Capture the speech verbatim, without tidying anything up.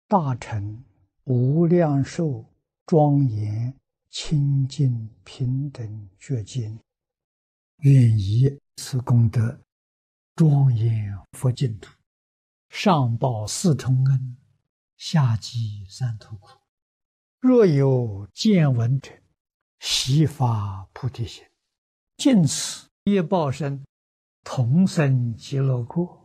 大乘无量寿庄严清净平等觉经，愿以此功德庄严佛净土，上报四重恩，下济三途苦。若有见闻者，悉发菩提心，尽此业报身，同生极乐国。